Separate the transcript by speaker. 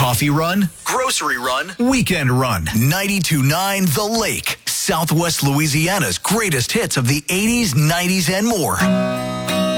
Speaker 1: Coffee run, grocery run, weekend run. 92.9 The Lake, Southwest Louisiana's greatest hits of the 80s, 90s, and more.